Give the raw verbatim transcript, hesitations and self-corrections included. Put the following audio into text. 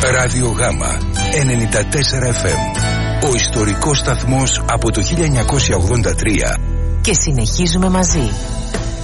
Ράδιο Γάμα ενενήντα τέσσερα εφ εμ. Ο ιστορικός σταθμός από το χίλια εννιακόσια ογδόντα τρία. Και συνεχίζουμε μαζί.